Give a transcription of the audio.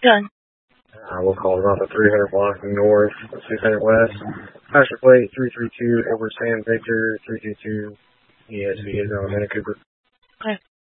Done. We'll call it about the 300 block north, 600 west. Passenger plate 332 over San Victor 322. ESV is on Mini Cooper. Okay.